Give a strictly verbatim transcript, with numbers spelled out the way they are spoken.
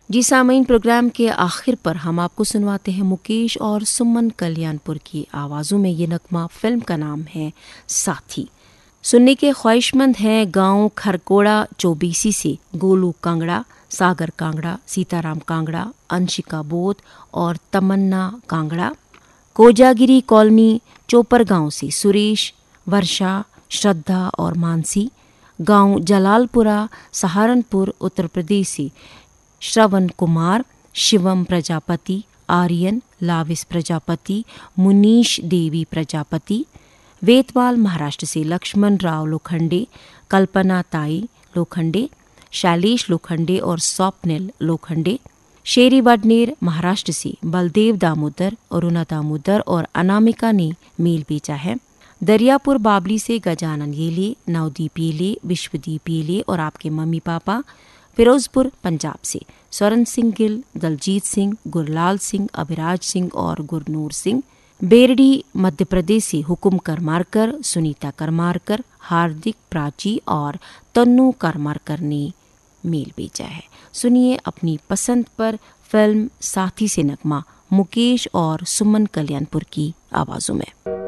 जी सामीन, प्रोग्राम के आखिर पर हम आपको सुनवाते हैं मुकेश और सुमन कल्याणपुर की आवाज़ों में ये नगमा। फिल्म का नाम है साथी। सुनने के ख्वाहिशमंद हैं गांव खरकोड़ा चौबीसी से गोलू कांगड़ा, सागर कांगड़ा, सीताराम कांगड़ा, अंशिका बोध और तमन्ना कांगड़ा। कोजागिरी कॉलोनी चोपर गांव से सुरेश, वर्षा, श्रद्धा और मानसी। गांव जलालपुरा सहारनपुर उत्तर प्रदेश से श्रवण कुमार, शिवम प्रजापति, आर्यन, लाविस प्रजापति, मुनीश देवी प्रजापति। वेतवाल महाराष्ट्र से लक्ष्मण राव लोखंडे, कल्पना ताई लोखंडे, शैलेश लोखंडे और स्वप्निल लोखंडे। शेरी वडनेर महाराष्ट्र से बलदेव दामोदर, अरुणा दामोदर और अनामिका ने मेल भेजा है। दरियापुर बाबली से गजानन येले, नवदीप येले, विश्वदीप येले और आपके मम्मी पापा। फिरोजपुर पंजाब से स्वरण सिंह गिल, दलजीत सिंह, गुरलाल सिंह, अभिराज सिंह और गुरनूर सिंह। बेरडी मध्य प्रदेश से हुकुम करमारकर, सुनीता करमारकर, हार्दिक, प्राची और तन्नू करमारकर ने मेल भेजा है। सुनिए अपनी पसंद पर फिल्म साथी से नगमा मुकेश और सुमन कल्याणपुर की आवाज़ों में।